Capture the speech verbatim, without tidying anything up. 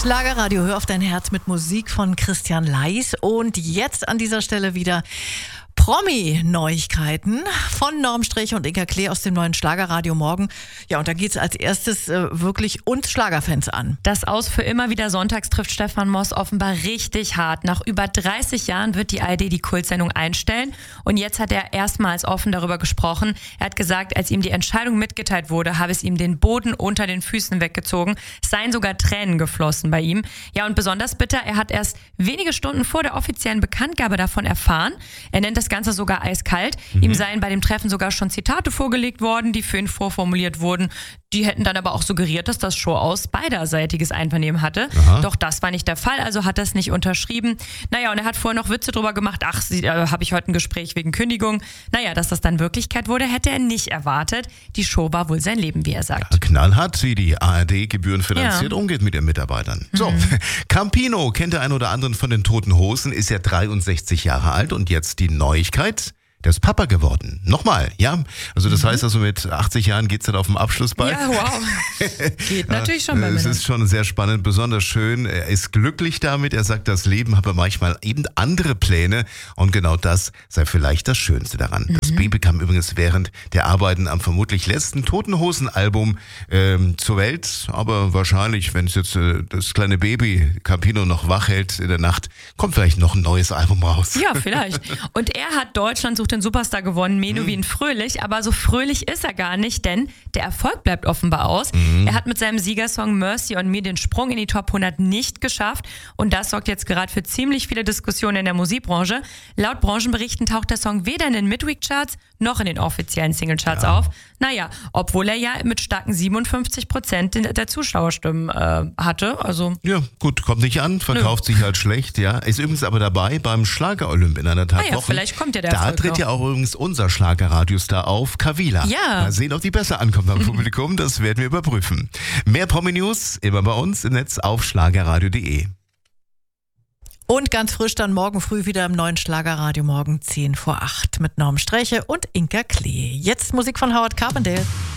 Schlagerradio, hör auf dein Herz mit Musik von Christian Leis. Und jetzt an dieser Stelle wieder Promi-Neuigkeiten von Norm Sträche und Inka Klee aus dem neuen Schlagerradio Morgen. Ja, und da geht's als erstes äh, wirklich uns Schlagerfans an. Das Aus für immer wieder sonntags trifft Stefan Moss offenbar richtig hart. Nach über dreißig Jahren wird die A R D die Kultsendung einstellen. Und jetzt hat er erstmals offen darüber gesprochen. Er hat gesagt, als ihm die Entscheidung mitgeteilt wurde, habe es ihm den Boden unter den Füßen weggezogen. Es seien sogar Tränen geflossen bei ihm. Ja, und besonders bitter, er hat erst wenige Stunden vor der offiziellen Bekanntgabe davon erfahren. Er nennt das Ganze sogar eiskalt. Mhm. Ihm seien bei dem Treffen sogar schon Zitate vorgelegt worden, die für ihn vorformuliert wurden. Die hätten dann aber auch suggeriert, dass das Show aus beiderseitiges Einvernehmen hatte. Aha. Doch das war nicht der Fall, also hat das nicht unterschrieben. Naja, und er hat vorher noch Witze drüber gemacht. Ach, äh, habe ich heute ein Gespräch wegen Kündigung. Naja, dass das dann Wirklichkeit wurde, hätte er nicht erwartet. Die Show war wohl sein Leben, wie er sagt. Ja, knallhart, wie die A R D gebührenfinanziert ja. umgeht mit ihren Mitarbeitern. Mhm. So, Campino kennt der ein oder anderen von den Toten Hosen, ist ja dreiundsechzig Jahre alt und jetzt die Neuigkeit. Der ist Papa geworden. Nochmal, ja. Also das mhm. heißt also mit achtzig Jahren geht's dann auf dem Abschlussball. Ja, wow. Geht natürlich schon bei mir. Es ist schon sehr spannend, besonders schön. Er ist glücklich damit. Er sagt, das Leben habe manchmal eben andere Pläne und genau das sei vielleicht das Schönste daran. Mhm. Das Baby kam übrigens während der Arbeiten am vermutlich letzten Toten Hosen Album ähm, zur Welt. Aber wahrscheinlich, wenn es jetzt äh, das kleine Baby Campino noch wach hält in der Nacht, kommt vielleicht noch ein neues Album raus. Ja, vielleicht. Und er hat Deutschland sucht den Superstar gewonnen, Menuhin mhm. Fröhlich, aber so fröhlich ist er gar nicht, denn der Erfolg bleibt offenbar aus. Mhm. Er hat mit seinem Siegersong Mercy on Me den Sprung in die Top hundert nicht geschafft und das sorgt jetzt gerade für ziemlich viele Diskussionen in der Musikbranche. Laut Branchenberichten taucht der Song weder in den Midweek-Charts noch in den offiziellen Singlecharts ja. auf. Naja, obwohl er ja mit starken siebenundfünfzig Prozent der Zuschauerstimmen äh, hatte. Also ja, gut, kommt nicht an, verkauft nö. sich halt schlecht, ja. Ist übrigens aber dabei beim Schlager-Olymp in anderthalb ah ja, Wochen. Vielleicht kommt ja der Da Erfolg tritt noch. ja auch übrigens unser Schlagerradiostar auf, Kavila. Ja. Mal sehen, ob die besser ankommt beim Publikum, das werden wir überprüfen. Mehr Promi-News immer bei uns im Netz auf schlagerradio punkt de. Und ganz frisch dann morgen früh wieder im neuen Schlagerradio Morgen zehn vor acht mit Norm Sträche und Inka Klee. Jetzt Musik von Howard Carpendale.